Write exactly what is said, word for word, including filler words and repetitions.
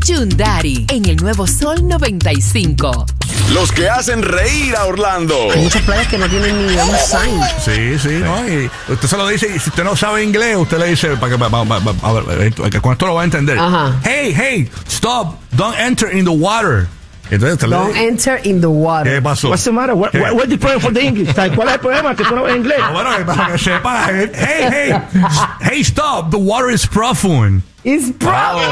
Hyundai, en el nuevo Sol noventa y cinco. Los que hacen reír a Orlando. Hay muchas playas que no tienen ni un sign. Sí, sí, ¿no? Y usted se lo dice, y si usted no sabe inglés, usted le dice, para que, pa, pa, pa, a ver, que con esto lo va a entender. Ajá. Hey, hey, stop, don't enter in the water. Entonces, usted Don't le, enter in the water. ¿qué pasó? What's the matter? What, what, what's the problem for the English? ¿Cuál es el problema? Que tú no ves inglés. Ah, bueno, para que sepa, hey, hey, hey, stop, the water is profound. It's brown.